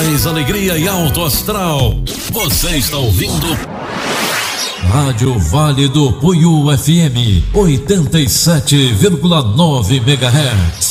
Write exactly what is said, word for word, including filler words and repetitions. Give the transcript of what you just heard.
paz, alegria e alto astral. Você está ouvindo Rádio Vale do Poiú F M oitenta e sete vírgula nove megahertz.